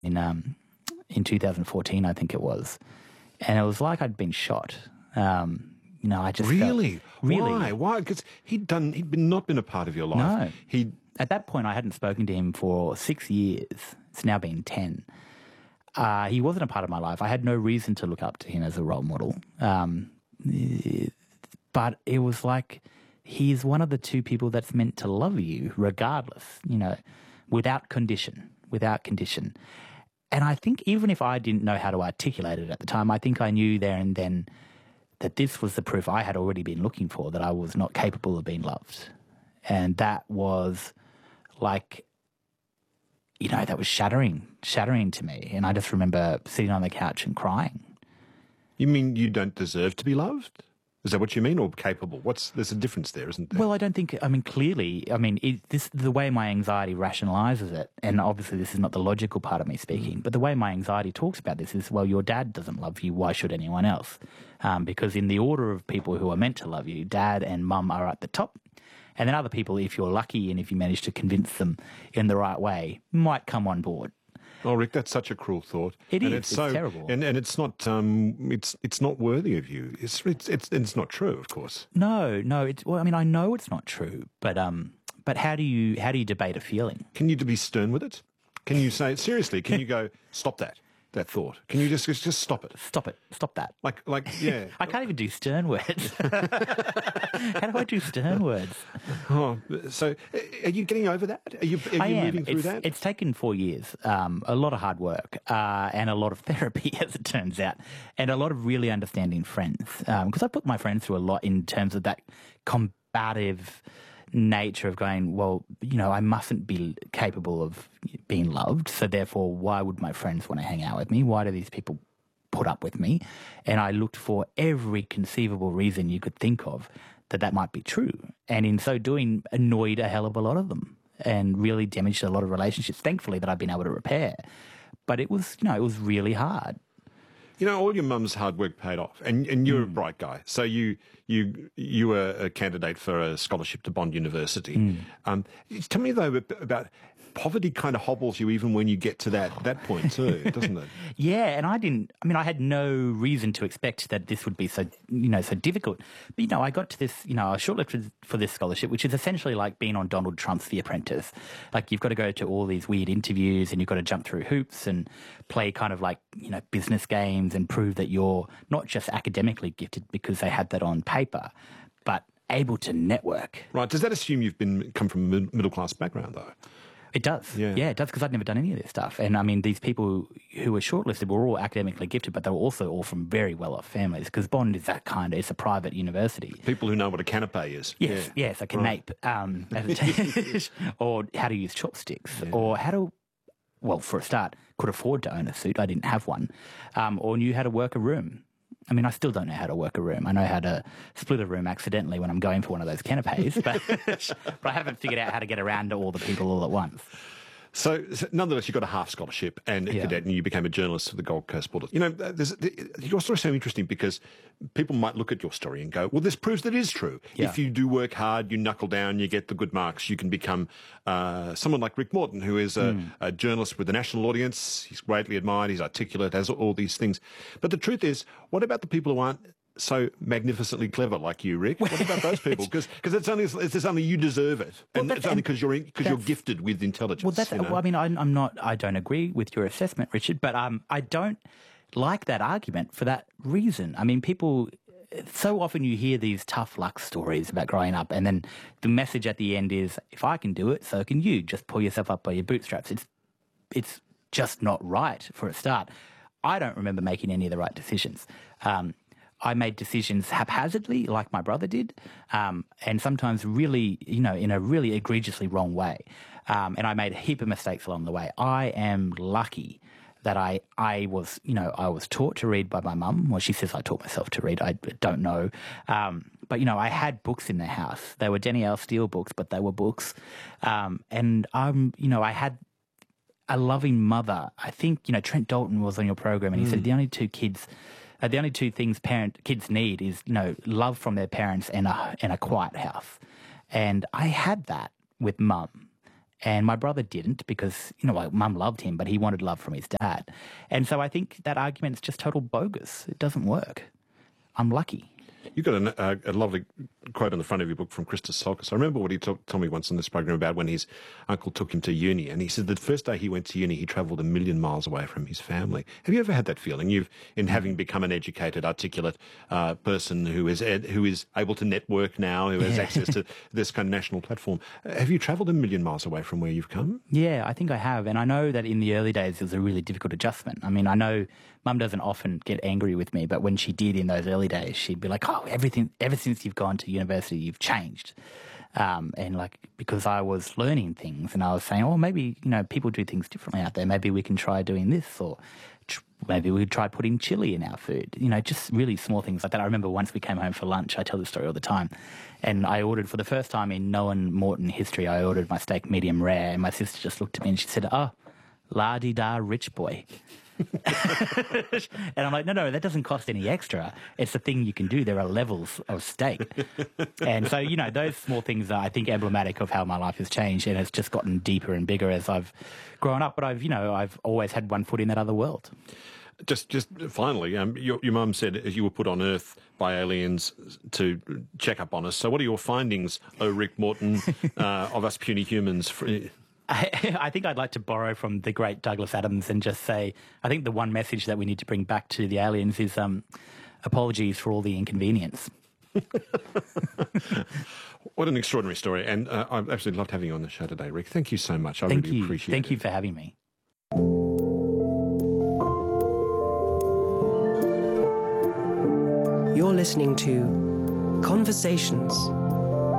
in 2014, I think it was, and it was like I'd been shot. I just really, really. Why? Because not been a part of your life. No, at that point I hadn't spoken to him for 6 years. It's now been 10. He wasn't a part of my life. I had no reason to look up to him as a role model. But it was like he's one of the two people that's meant to love you regardless, without condition. And I think even if I didn't know how to articulate it at the time, I think I knew there and then that this was the proof I had already been looking for, that I was not capable of being loved. And that was like, that was shattering to me. And I just remember sitting on the couch and crying. You mean you don't deserve to be loved? Is that what you mean, or capable? There's a difference there, isn't there? Well, I don't think, clearly, the way my anxiety rationalises it, and obviously this is not the logical part of me speaking, but the way my anxiety talks about this is, well, your dad doesn't love you, why should anyone else? Because in the order of people who are meant to love you, dad and mum are at the top, and then other people, if you're lucky and if you manage to convince them in the right way, might come on board. Oh, Rick, that's such a cruel thought. It is. It's terrible, and it's not. It's not worthy of you. It's not true, of course. No. I know it's not true, but how do you debate a feeling? Can you be stern with it? Can you say seriously? Can you go stop that thought? Can you just stop it? Stop that. Like yeah. I can't even do stern words. How do I do stern words? Oh, so are you getting over that? Are you moving through that? It's taken 4 years, a lot of hard work, and a lot of therapy, as it turns out, and a lot of really understanding friends. Because I put my friends through a lot in terms of that combative nature of going, well, I mustn't be capable of being loved, so therefore why would my friends want to hang out with me? Why do these people put up with me? And I looked for every conceivable reason you could think of that might be true, and in so doing annoyed a hell of a lot of them and really damaged a lot of relationships, thankfully, that I've been able to repair. But it was it was really hard. All your mum's hard work paid off, and you're a bright guy. So you were a candidate for a scholarship to Bond University. Tell me though about poverty. Kind of hobbles you even when you get to that point too, doesn't it? Yeah, and I had no reason to expect that this would be so so difficult. But I got to this, I was shortlisted for this scholarship, which is essentially like being on Donald Trump's The Apprentice. Like you've got to go to all these weird interviews and you've got to jump through hoops and play kind of like business games and prove that you're not just academically gifted because they had that on paper, but able to network. Right. Does that assume you've come from a middle class background though? It does. Yeah, it does, because I'd never done any of this stuff. And these people who were shortlisted were all academically gifted, but they were also all from very well-off families, because Bond is it's a private university. People who know what a canapé is. Yes, a canape, or how to use chopsticks, or for a start, could afford to own a suit. I didn't have one. Or knew how to work a room. I still don't know how to work a room. I know how to split a room accidentally when I'm going for one of those canapes, but I haven't figured out how to get around to all the people all at once. So nonetheless, you got a half scholarship and a cadet, and you became a journalist for the Gold Coast Bulletin. Your story is so interesting because people might look at your story and go, well, this proves that it is true. Yeah. If you do work hard, you knuckle down, you get the good marks, you can become someone like Rick Morton, who is a journalist with a national audience. He's greatly admired, he's articulate, has all these things. But the truth is, what about the people who aren't so magnificently clever like you, Rick? What about those people? Because it's only you deserve it, and it's only because you're gifted with intelligence. Well, that's I'm not. I don't agree with your assessment, Richard, but I don't like that argument for that reason. People. So often you hear these tough luck stories about growing up, and then the message at the end is, if I can do it, so can you. Just pull yourself up by your bootstraps. It's just not right for a start. I don't remember making any of the right decisions. I made decisions haphazardly, like my brother did, and sometimes really, in a really egregiously wrong way. And I made a heap of mistakes along the way. I am lucky that I was taught to read by my mum. Well, she says I taught myself to read. I don't know. But, I had books in the house. They were Denny L. Steele books, but they were books. And, I had a loving mother. I think, Trent Dalton was on your program, and he said the only two things kids need is, love from their parents and a quiet house. And I had that with mum. And my brother didn't because, Mum loved him, but he wanted love from his dad. And so I think that argument is just total bogus. It doesn't work. I'm lucky. You've got a lovely quote on the front of your book from Christos Tsiolkas. I remember what he told me once on this program about when his uncle took him to uni. And he said the first day he went to uni, he travelled 1 million miles away from his family. Have you ever had that feeling? In having become an educated, articulate person who is able to network now, who has access to this kind of national platform, have you travelled 1 million miles away from where you've come? Yeah, I think I have. And I know that in the early days, it was a really difficult adjustment. I mean, I know Mum doesn't often get angry with me, but when she did in those early days, she'd be like, oh, everything, ever since you've gone to university, you've changed. And because I was learning things and I was saying, oh, maybe, people do things differently out there. Maybe we can try doing this, or maybe we try putting chili in our food. Just really small things like that. I remember once we came home for lunch, I tell this story all the time, and I ordered for the first time in Noah Morton history, I ordered my steak medium rare, and my sister just looked at me and she said, oh, la-di-da, rich boy. And I'm like, no, that doesn't cost any extra. It's a thing you can do. There are levels of steak. And so, those small things are, I think, emblematic of how my life has changed, and it's just gotten deeper and bigger as I've grown up. But I've always had one foot in that other world. Just finally, your mum said you were put on Earth by aliens to check up on us. So what are your findings, Rick Morton, of us puny humans? I think I'd like to borrow from the great Douglas Adams and just say, I think the one message that we need to bring back to the aliens is apologies for all the inconvenience. What an extraordinary story. And I've absolutely loved having you on the show today, Rick. Thank you so much. I really appreciate it. Thank you for having me. You're listening to Conversations